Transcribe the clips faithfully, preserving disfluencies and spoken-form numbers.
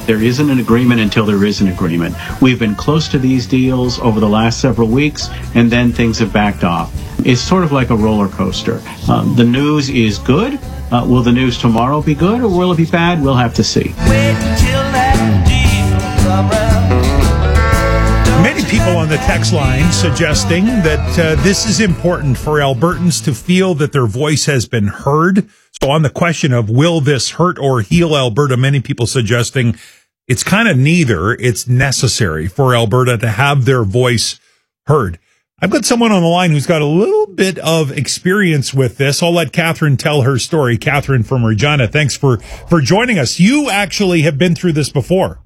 There isn't an agreement until there is an agreement. We've been close to these deals over the last several weeks, and then things have backed off. It's sort of like a roller coaster. Um, the news is good. Uh, will the news tomorrow be good, or will it be bad? We'll have to see. Wait until that deal comes around. Many people on the text line suggesting that uh, this is important for Albertans to feel that their voice has been heard. So on the question of will this hurt or heal Alberta, many people suggesting it's kind of neither. It's necessary for Alberta to have their voice heard. I've got someone on the line who's got a little bit of experience with this. I'll let Catherine tell her story. Catherine from Regina, thanks for, for joining us. You actually have been through this before.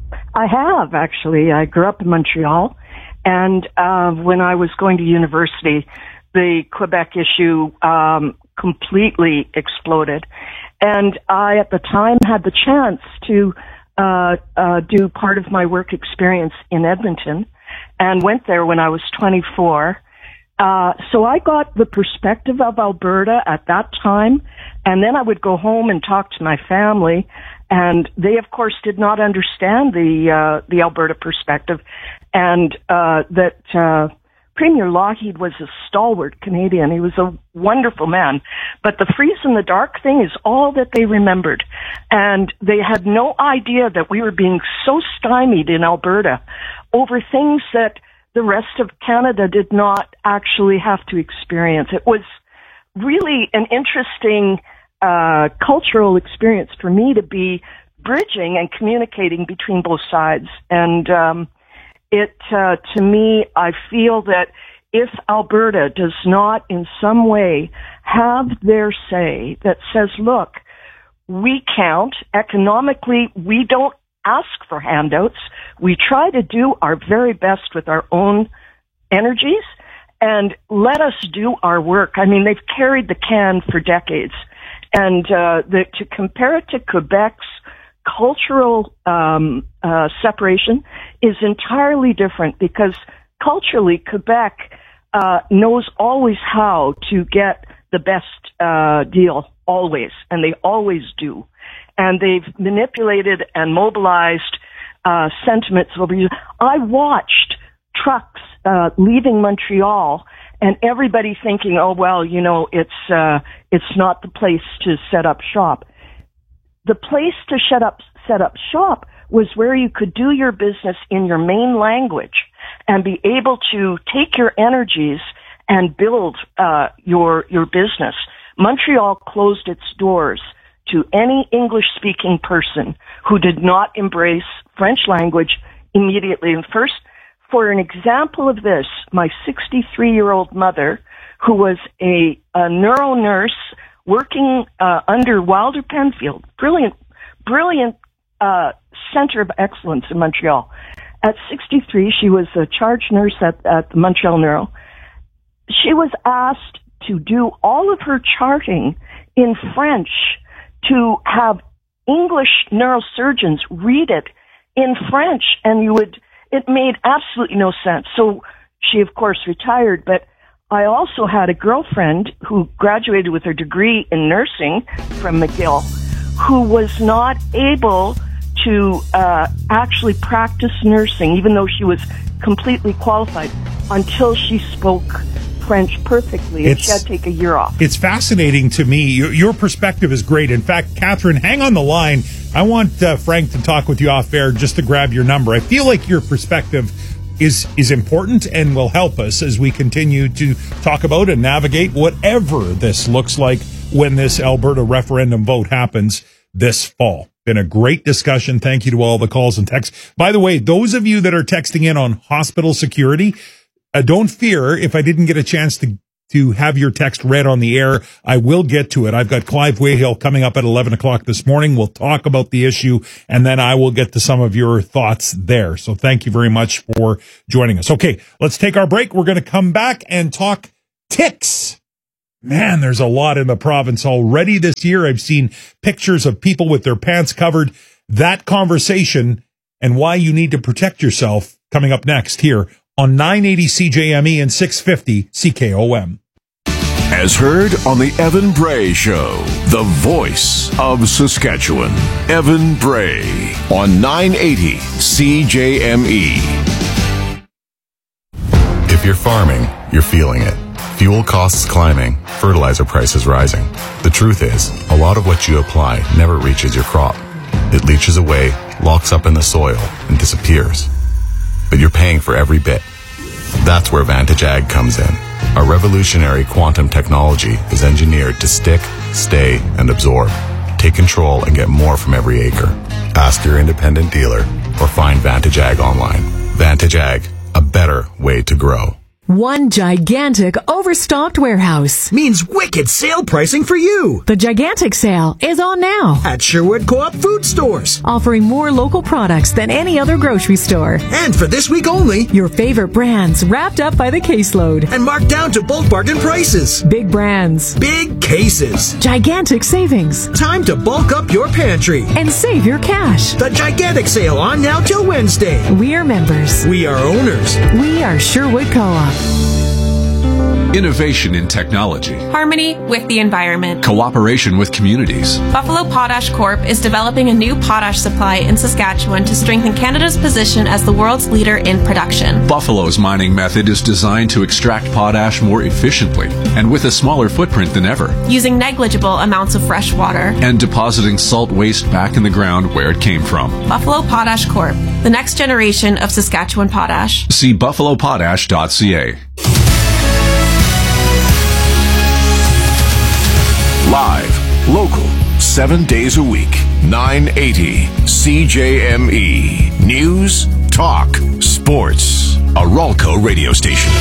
I have, actually. I grew up in Montreal, and uh, when I was going to university, the Quebec issue um, completely exploded. And I, at the time, had the chance to uh, uh, do part of my work experience in Edmonton, and went there when I was twenty-four. Uh, so I got the perspective of Alberta at that time, and then I would go home and talk to my family, and they, of course, did not understand the uh, the Alberta perspective, and uh, that uh, Premier Lougheed was a stalwart Canadian. He was a wonderful man, but the freeze in the dark thing is all that they remembered, and they had no idea that we were being so stymied in Alberta over things that the rest of Canada did not actually have to experience. It was really an interesting uh, cultural experience for me to be bridging and communicating between both sides. And um, it, uh, to me, I feel that if Alberta does not in some way have their say that says, look, we count economically, we don't ask for handouts. We try to do our very best with our own energies, and let us do our work. I mean, they've carried the can for decades. And uh, the, to compare it to Quebec's cultural um, uh, separation is entirely different, because culturally, Quebec uh, knows always how to get the best uh, deal, always, and they always do. And they've manipulated and mobilized uh, sentiments over you. I watched trucks uh, leaving Montreal, and everybody thinking, "Oh well, you know, it's uh, it's not the place to set up shop." The place to set up set up shop was where you could do your business in your main language and be able to take your energies and build uh, your your business. Montreal closed its doors to any English-speaking person who did not embrace French language immediately. And first, for an example of this, my sixty-three-year-old mother, who was a, a neuro nurse working uh, under Wilder Penfield, brilliant, brilliant uh, center of excellence in Montreal. At sixty-three, she was a charge nurse at, at the Montreal Neuro. She was asked to do all of her charting in French, to have English neurosurgeons read it in French, and you would, it made absolutely no sense. So she, of course, retired, but I also had a girlfriend who graduated with her degree in nursing from McGill, who was not able to uh, actually practice nursing, even though she was completely qualified, until she spoke French perfectly, and she had to take a year off. It's fascinating to me. Your, your perspective is great. In fact, Catherine, hang on the line. I want uh, Frank to talk with you off air just to grab your number. I feel like your perspective is is important and will help us as we continue to talk about and navigate whatever this looks like when this Alberta referendum vote happens this fall. Been a great discussion. Thank you to all the calls and texts. By the way, those of you that are texting in on hospital security, Uh, don't fear if I didn't get a chance to, to have your text read on the air. I will get to it. I've got Clive Wayhill coming up at eleven o'clock this morning. We'll talk about the issue, and then I will get to some of your thoughts there. So thank you very much for joining us. Okay, let's take our break. We're going to come back and talk ticks. Man, there's a lot in the province already this year. I've seen pictures of people with their pants covered. That conversation and why you need to protect yourself coming up next here on nine eighty C J M E and six fifty C K O M. As heard on the Evan Bray Show, the voice of Saskatchewan. Evan Bray on nine eighty C J M E. If you're farming, you're feeling it. Fuel costs climbing, fertilizer prices rising. The truth is, a lot of what you apply never reaches your crop. It leaches away, locks up in the soil, and disappears. But you're paying for every bit. That's where Vantage Ag comes in. Our revolutionary quantum technology is engineered to stick, stay, and absorb. Take control and get more from every acre. Ask your independent dealer or find Vantage Ag online. Vantage Ag, a better way to grow. One gigantic overstocked warehouse means wicked sale pricing for you. The gigantic sale is on now at Sherwood Co-op Food Stores, offering more local products than any other grocery store. And for this week only, your favorite brands wrapped up by the caseload and marked down to bulk bargain prices. Big brands, big cases, gigantic savings. Time to bulk up your pantry and save your cash. The gigantic sale on now till Wednesday. We are members. We are owners. We are Sherwood Co-op. Innovation in technology. Harmony with the environment. Cooperation with communities. Buffalo Potash Corp is developing a new potash supply in Saskatchewan to strengthen Canada's position as the world's leader in production. Buffalo's mining method is designed to extract potash more efficiently and with a smaller footprint than ever, using negligible amounts of fresh water and depositing salt waste back in the ground where it came from. Buffalo Potash Corp, the next generation of Saskatchewan potash. See buffalo potash dot c a. Live, local, seven days a week, nine eighty C J M E. News, talk, sports. A Ralco radio station.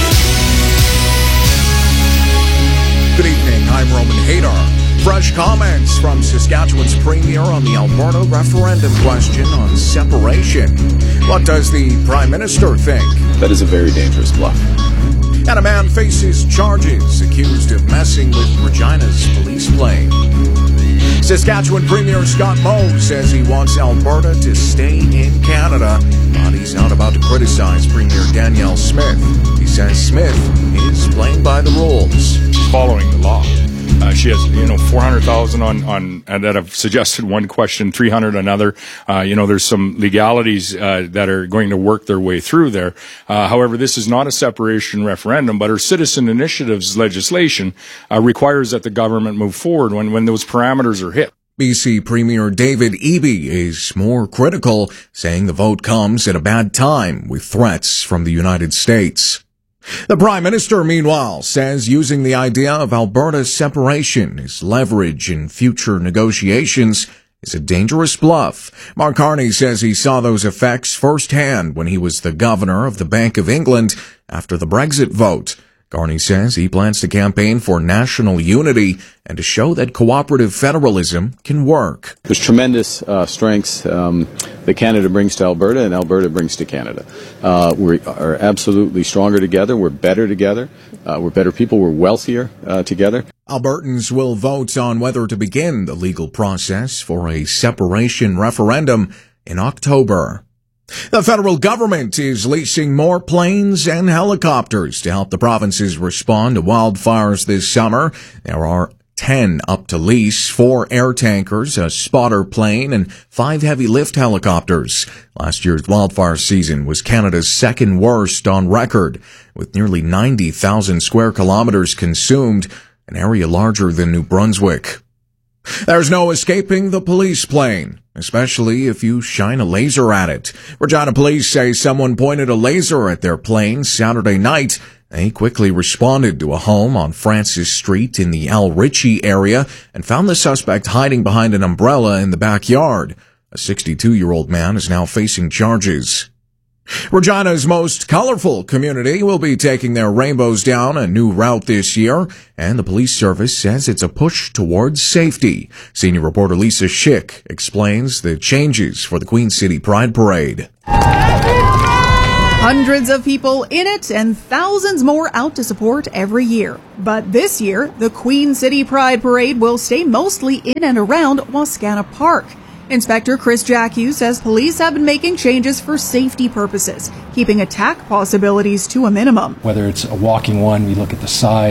Good evening, I'm Roman Hadar. Fresh comments from Saskatchewan's Premier on the Alberta referendum question on separation. What does the Prime Minister think? That is a very dangerous bluff. And a man faces charges accused of messing with Regina's police plane. Saskatchewan Premier Scott Moe says he wants Alberta to stay in Canada, but he's not about to criticize Premier Danielle Smith. He says Smith is playing by the rules. Following the law. Uh, she has, you know, four hundred thousand on, on, and that have suggested one question, three hundred another. Uh, you know, there's some legalities, uh, that are going to work their way through there. Uh, however, this is not a separation referendum, but her citizen initiatives legislation, uh, requires that the government move forward when, when those parameters are hit. B C Premier David Eby is more critical, saying the vote comes at a bad time with threats from the United States. The Prime Minister, meanwhile, says using the idea of Alberta's separation as leverage in future negotiations is a dangerous bluff. Mark Carney says he saw those effects firsthand when he was the governor of the Bank of England after the Brexit vote. Carney says he plans to campaign for national unity and to show that cooperative federalism can work. There's tremendous uh, strengths um, that Canada brings to Alberta and Alberta brings to Canada. Uh, we are absolutely stronger together. We're better together. Uh, we're better people. We're wealthier uh, together. Albertans will vote on whether to begin the legal process for a separation referendum in October. The federal government is leasing more planes and helicopters to help the provinces respond to wildfires this summer. There are ten up to lease, four air tankers, a spotter plane, and five heavy lift helicopters. Last year's wildfire season was Canada's second worst on record, with nearly ninety thousand square kilometers consumed, an area larger than New Brunswick. There's no escaping the police plane, especially if you shine a laser at it. Regina police say someone pointed a laser at their plane Saturday night. They quickly responded to a home on Francis Street in the Al Ritchie area and found the suspect hiding behind an umbrella in the backyard. A sixty-two-year-old man is now facing charges. Regina's most colorful community will be taking their rainbows down a new route this year, and the police service says it's a push towards safety. Senior reporter Lisa Schick explains the changes for the Queen City Pride Parade. Hundreds of people in it and thousands more out to support every year. But this year, the Queen City Pride Parade will stay mostly in and around Wascana Park. Inspector Chris Jacques says police have been making changes for safety purposes, keeping attack possibilities to a minimum. Whether it's a walking one, we look at the size,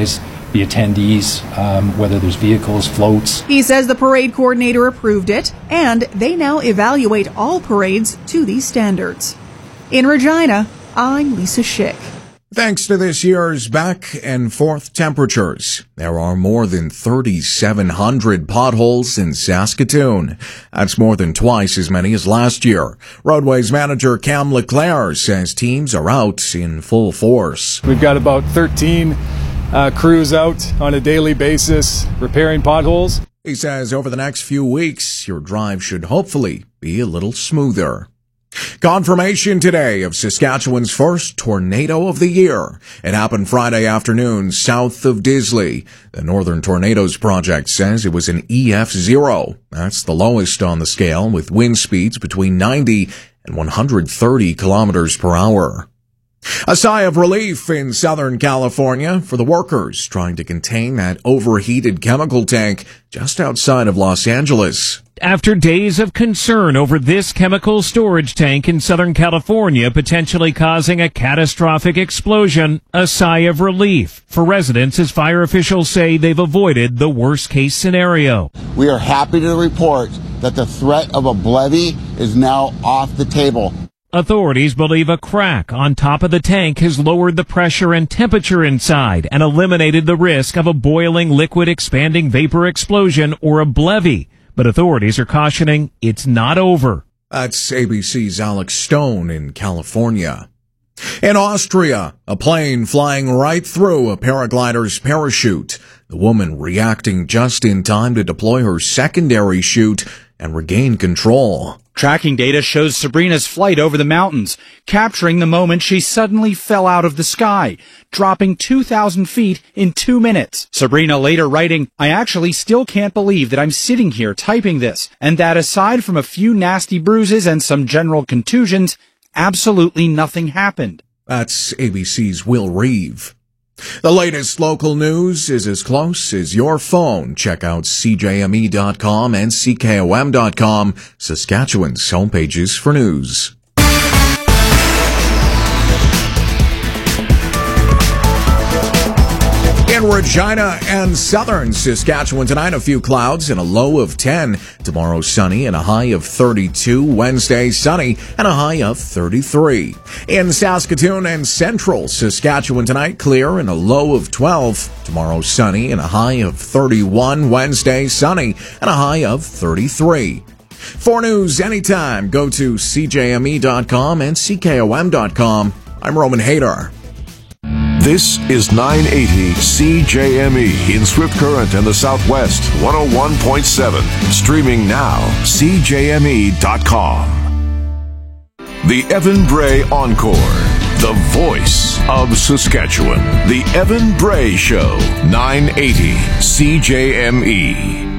the attendees, um, whether there's vehicles, floats. He says the parade coordinator approved it, and they now evaluate all parades to these standards. In Regina, I'm Lisa Schick. Thanks to this year's back and forth temperatures, there are more than thirty-seven hundred potholes in Saskatoon. That's more than twice as many as last year. Roadways manager Cam Leclerc says teams are out in full force. We've got about thirteen uh, crews out on a daily basis repairing potholes. He says over the next few weeks, your drive should hopefully be a little smoother. Confirmation today of Saskatchewan's first tornado of the year. It happened Friday afternoon south of Disley. The Northern Tornadoes Project says it was an E F zero. That's the lowest on the scale, with wind speeds between ninety and one hundred thirty kilometers per hour. A sigh of relief in Southern California for the workers trying to contain that overheated chemical tank just outside of Los Angeles. After days of concern over this chemical storage tank in Southern California potentially causing a catastrophic explosion, a sigh of relief for residents as fire officials say they've avoided the worst-case scenario. We are happy to report that the threat of a levee is now off the table. Authorities believe a crack on top of the tank has lowered the pressure and temperature inside and eliminated the risk of a boiling liquid expanding vapor explosion or a levee. But authorities are cautioning it's not over. That's A B C's Alex Stone in California. In Austria, a plane flying right through a paraglider's parachute. The woman reacting just in time to deploy her secondary chute and regain control. Tracking data shows Sabrina's flight over the mountains, capturing the moment she suddenly fell out of the sky, dropping two thousand feet in two minutes. Sabrina later writing, "I actually still can't believe that I'm sitting here typing this, and that aside from a few nasty bruises and some general contusions, absolutely nothing happened." That's A B C's Will Reeve. The latest local news is as close as your phone. Check out C J M E dot com and C K O M dot com, Saskatchewan's homepages for news. In Regina and southern Saskatchewan tonight, a few clouds and a low of ten. Tomorrow sunny and a high of thirty-two. Wednesday sunny and a high of thirty-three. In Saskatoon and central Saskatchewan tonight, clear and a low of twelve. Tomorrow sunny and a high of thirty-one. Wednesday sunny and a high of thirty-three. For news anytime, go to C J M E dot com and C K O M dot com. I'm Roman Hader. This is nine eighty C J M E in Swift Current and the Southwest, one oh one point seven. Streaming now, C J M E dot com. The Evan Bray Encore, the voice of Saskatchewan. The Evan Bray Show, nine eighty C J M E.